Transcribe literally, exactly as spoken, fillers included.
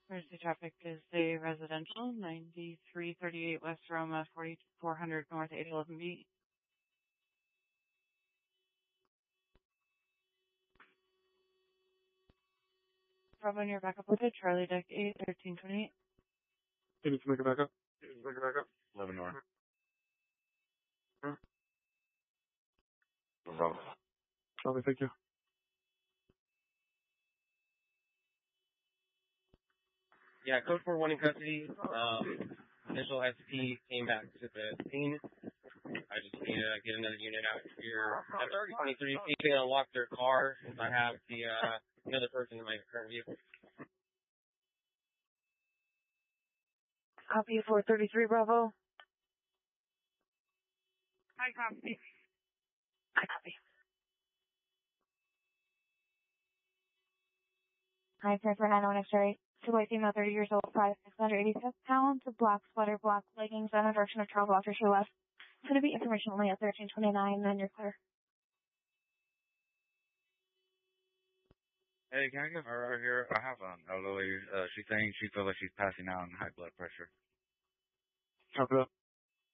Emergency traffic is the residential, ninety-three thirty-eight West Roma, forty-four hundred North, eight eleven B. Bravo, near backup with it, Charlie Deck eight, thirteen twenty-eight. Can you make it back up? Can you make it back up? eleven North. Hmm? Bravo. Charlie, thank you. Yeah, code four one in custody. Um, initial S P came back to the scene. I just need to get another unit out here. At thirty twenty-three, see if they unlock their car since I have the uh, another person in my current vehicle. Copy four thirty-three, Bravo. Hi, copy. I copy. Hi, Pepper nine oh one X-ray. Two white female, thirty years old, five, six hundred eighty-six pounds, black sweater, black leggings, down the direction of travel after she left. It's going to be information only at thirteen twenty-nine, then you're clear. Hey, can I get her out here? I have an elderly. Uh, she's saying she feels like she's passing out on high blood pressure. Copy that.